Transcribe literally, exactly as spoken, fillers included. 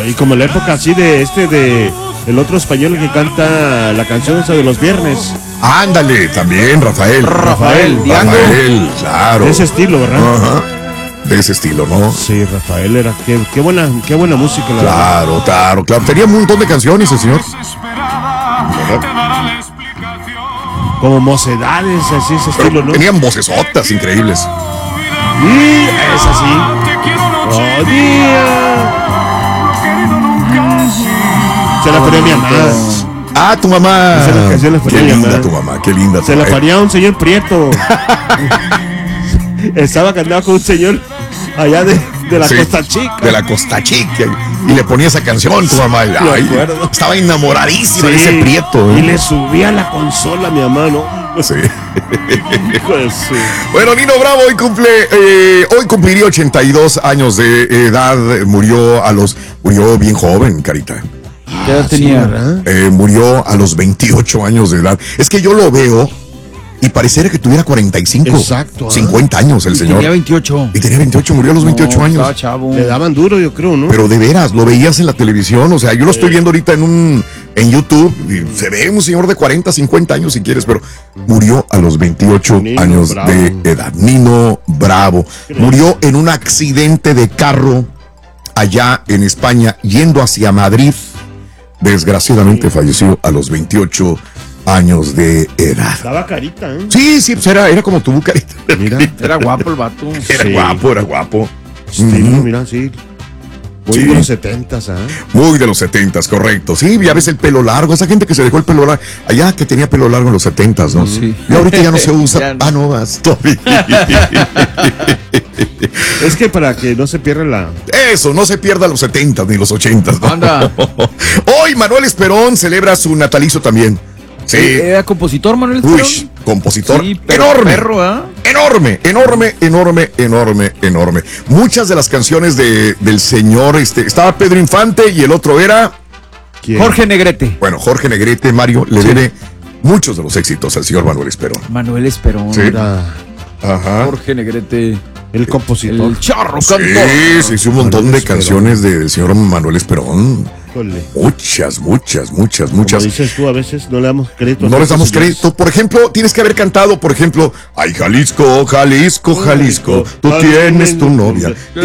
y como la época así de este, de el otro español que canta la canción esa de los viernes. Ándale, también, Rafael. Rafael, Rafael, claro. De ese estilo, ¿verdad? Ajá. De ese estilo, ¿no? Sí, Rafael era, qué, qué buena, qué buena música. La claro, verdad. claro, claro. Tenía un montón de canciones el señor. Como mocedades, así ese estilo, Pero ¿no? Tenían vocesotas increíbles. Y es así. Oh, día. Se la ponía mi mamá. Ah, tu mamá. Se la, se la qué linda mamá. tu mamá, qué linda. Se la ponía un señor prieto. Estaba cantando con un señor allá de, de la sí, Costa Chica. De la Costa Chica. Y le ponía esa canción tu mamá. Ay, estaba enamoradísima sí, de ese prieto. ¿eh? Y le subía la consola a mi mamá, ¿no? Sí. Bueno, Nino Bravo hoy cumple, eh, hoy cumpliría ochenta y dos años de edad. Murió a los, murió bien joven, Carita. ¿Qué edad tenía? Eh, murió a los veintiocho años de edad. Es que yo lo veo y pareciera que tuviera cuarenta y cinco. Exacto. cincuenta años el y señor. Tenía veintiocho. Y tenía veintiocho, murió a los veintiocho no, años. Chavo. Le daban duro, yo creo, ¿no? Pero de veras, lo veías en la televisión. O sea, yo lo estoy viendo ahorita en un en YouTube. Y se ve un señor de cuarenta, cincuenta años si quieres, pero murió a los veintiocho Nino años Bravo. de edad. Nino Bravo. Murió en un accidente de carro allá en España, yendo hacia Madrid. Desgraciadamente falleció a los veintiocho años de edad. Estaba carita, ¿eh? Sí, sí, pues era, era como tu Carita. Mira, era guapo el vato. Era sí. guapo, era guapo. Sí, mm-hmm. Mira, sí. Muy sí. de los setentas, ¿ah? ¿eh? Muy de los setentas, correcto. Sí, ya ves el pelo largo, esa gente que se dejó el pelo largo, allá que tenía pelo largo en los setentas, ¿no? Sí. Y ahorita ya no se usa. No. Ah, no, vas todavía. Es que para que no se pierda la... Eso, no se pierda los setentas ni los ochentas, ¿no? Anda. Hoy Manuel Esperón celebra su natalicio también. Sí. ¿Era compositor Manuel Esperón? Uy, compositor sí, enorme, perro, ¿eh? enorme, enorme, enorme, enorme, enorme. Muchas de las canciones de, del señor, este, estaba Pedro Infante y el otro era... ¿Quién? Jorge Negrete. Bueno, Jorge Negrete, Mario, le sí. debe muchos de los éxitos al señor Manuel Esperón. Manuel Esperón. Sí. Era... Ajá. Jorge Negrete. El compositor. El charro sí, cantor. Sí, sí, un montón Manuel de Esperón. Canciones de, del señor Manuel Esperón. Híjole. Muchas, muchas, muchas, muchas. Como dices tú, a veces no le damos crédito. No les damos crédito. Por ejemplo, tienes que haber cantado, por ejemplo, ay, Jalisco, Jalisco, Jalisco, tú tienes tu novia. Que